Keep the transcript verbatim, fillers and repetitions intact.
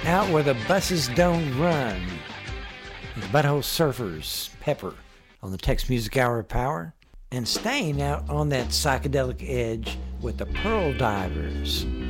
Out where the buses don't run. The Butthole Surfers, Pepper, on the Tex Music Hour Power. And staying out on that psychedelic edge with the Pearl Divers,